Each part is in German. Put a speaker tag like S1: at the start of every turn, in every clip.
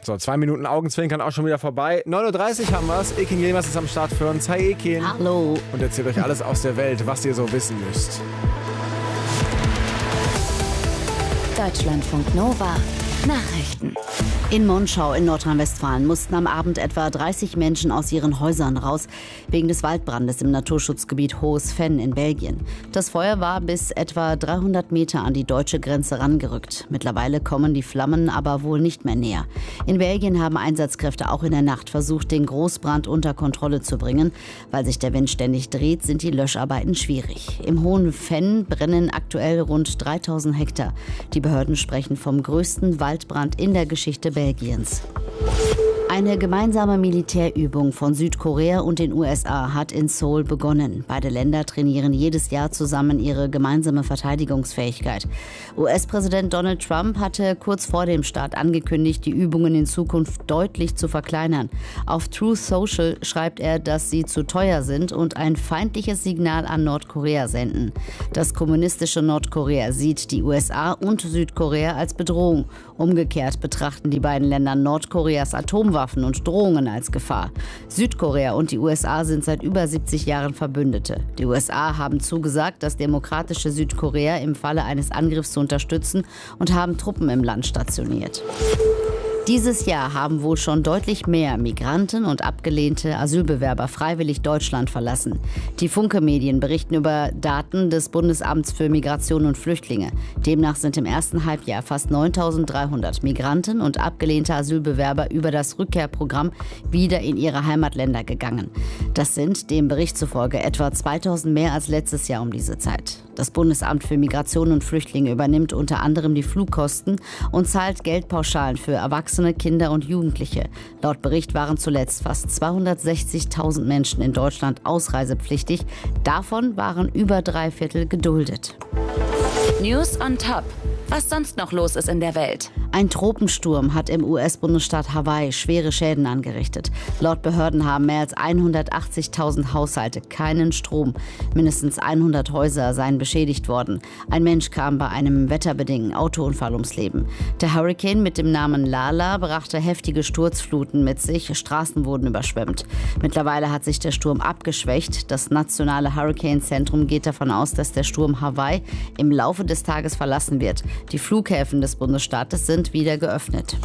S1: So, 2 Minuten Augenzwinkern auch schon wieder vorbei. 9.30 Uhr haben wir es. Ekin Yilmaz ist am Start für uns. Hi Ekin.
S2: Hallo.
S1: Und erzählt euch alles aus der Welt, was ihr so wissen müsst.
S2: Deutschlandfunk Nova. Nachrichten. In Monschau in Nordrhein-Westfalen mussten am Abend etwa 30 Menschen aus ihren Häusern raus, wegen des Waldbrandes im Naturschutzgebiet Hohes Venn in Belgien. Das Feuer war bis etwa 300 Meter an die deutsche Grenze rangerückt. Mittlerweile kommen die Flammen aber wohl nicht mehr näher. In Belgien haben Einsatzkräfte auch in der Nacht versucht, den Großbrand unter Kontrolle zu bringen. Weil sich der Wind ständig dreht, sind die Löscharbeiten schwierig. Im Hohen Venn brennen aktuell rund 3000 Hektar. Die Behörden sprechen vom größten Waldbrand in der Geschichte Belgiens. Eine gemeinsame Militärübung von Südkorea und den USA hat in Seoul begonnen. Beide Länder trainieren jedes Jahr zusammen ihre gemeinsame Verteidigungsfähigkeit. US-Präsident Donald Trump hatte kurz vor dem Start angekündigt, die Übungen in Zukunft deutlich zu verkleinern. Auf Truth Social schreibt er, dass sie zu teuer sind und ein feindliches Signal an Nordkorea senden. Das kommunistische Nordkorea sieht die USA und Südkorea als Bedrohung. Umgekehrt betrachten die beiden Länder Nordkoreas Atomwaffen und Drohungen als Gefahr. Südkorea und die USA sind seit über 70 Jahren Verbündete. Die USA haben zugesagt, das demokratische Südkorea im Falle eines Angriffs zu unterstützen und haben Truppen im Land stationiert. Dieses Jahr haben wohl schon deutlich mehr Migranten und abgelehnte Asylbewerber freiwillig Deutschland verlassen. Die Funke-Medien berichten über Daten des Bundesamts für Migration und Flüchtlinge. Demnach sind im ersten Halbjahr fast 9.300 Migranten und abgelehnte Asylbewerber über das Rückkehrprogramm wieder in ihre Heimatländer gegangen. Das sind dem Bericht zufolge etwa 2.000 mehr als letztes Jahr um diese Zeit. Das Bundesamt für Migration und Flüchtlinge übernimmt unter anderem die Flugkosten und zahlt Geldpauschalen für Erwachsene, Kinder und Jugendliche. Laut Bericht waren zuletzt fast 260.000 Menschen in Deutschland ausreisepflichtig. Davon waren über 3/4 geduldet.
S3: News on top. Was sonst noch los ist in der Welt.
S2: Ein Tropensturm hat im US-Bundesstaat Hawaii schwere Schäden angerichtet. Laut Behörden haben mehr als 180.000 Haushalte keinen Strom. Mindestens 100 Häuser seien beschädigt worden. Ein Mensch kam bei einem wetterbedingten Autounfall ums Leben. Der Hurrikan mit dem Namen Lala brachte heftige Sturzfluten mit sich. Straßen wurden überschwemmt. Mittlerweile hat sich der Sturm abgeschwächt. Das nationale Hurrikanzentrum geht davon aus, dass der Sturm Hawaii im Laufe des Tages verlassen wird. Die Flughäfen des Bundesstaates sind wieder geöffnet.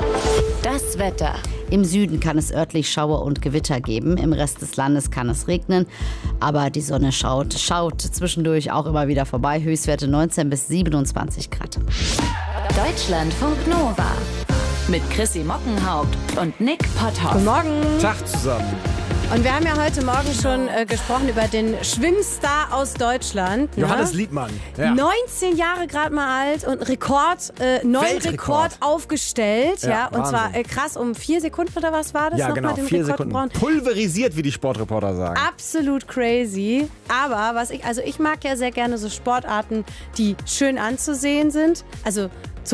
S3: Das Wetter.
S2: Im Süden kann es örtlich Schauer und Gewitter geben. Im Rest des Landes kann es regnen. Aber die Sonne schaut zwischendurch auch immer wieder vorbei. Höchstwerte 19 bis 27 Grad.
S3: Deutschlandfunk Nova. Mit Chrissy Mockenhaupt und Nick Potthoff.
S4: Guten Morgen.
S1: Tag zusammen.
S4: Und wir haben ja heute Morgen schon gesprochen über den Schwimmstar aus Deutschland. Ne?
S1: Johannes Liebmann. Ja.
S4: 19 Jahre gerade mal alt und neuen Rekord aufgestellt. Ja, und zwar krass, um 4 Sekunden oder was war das?
S1: Ja, genau, 4 Sekunden. Pulverisiert, wie die Sportreporter sagen.
S4: Absolut crazy. Aber ich mag ja sehr gerne so Sportarten, die schön anzusehen sind. Also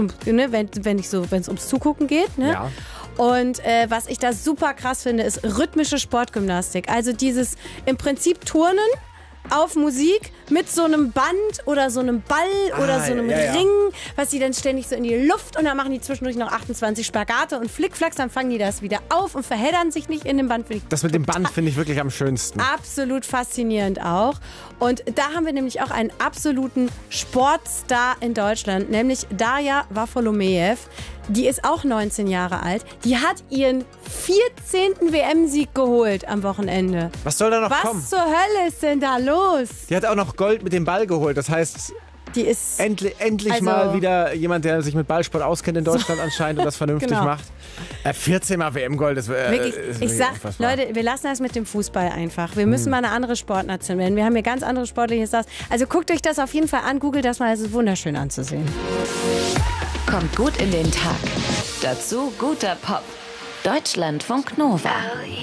S4: wenn es ums Zugucken geht. Ne?
S1: Ja.
S4: Und was ich da super krass finde, ist rhythmische Sportgymnastik. Also dieses im Prinzip Turnen auf Musik mit so einem Band oder so einem Ball oder so einem Ring, was sie dann ständig so in die Luft und dann machen die zwischendurch noch 28 Spagate und Flickflacks, dann fangen die das wieder auf und verheddern sich nicht in dem Band.
S1: Das mit dem Band finde ich wirklich am schönsten.
S4: Absolut faszinierend auch. Und da haben wir nämlich auch einen absoluten Sportstar in Deutschland, nämlich Darja Wafolomejew. Die ist auch 19 Jahre alt. Die hat ihren 14. WM-Sieg geholt am Wochenende.
S1: Was soll da noch kommen?
S4: Was zur Hölle ist denn da los?
S1: Die hat auch noch Gold mit dem Ball geholt. Das heißt,
S4: die ist
S1: endlich mal wieder jemand, der sich mit Ballsport auskennt in Deutschland anscheinend und das vernünftig macht. 14 Mal WM-Gold ist
S4: wirklich,
S1: ist
S4: ich sag,
S1: unfassbar.
S4: Leute, wir lassen das mit dem Fußball einfach. Wir müssen mal eine andere Sportnation werden. Wir haben hier ganz andere sportliche Stars. Also guckt euch das auf jeden Fall an. Googelt das mal. Es ist wunderschön anzusehen.
S3: Kommt gut in den Tag. Dazu guter Pop. Deutschlandfunk Nova.